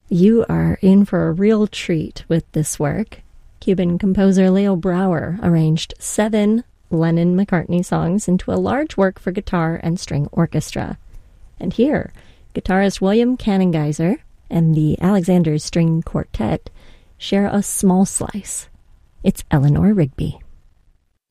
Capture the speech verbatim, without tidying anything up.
You are in for a real treat with this work. Cuban composer Leo Brouwer arranged seven Lennon-McCartney songs into a large work for guitar and string orchestra. And here, guitarist William Canengeiser and the Alexander String Quartet share a small slice. It's Eleanor Rigby.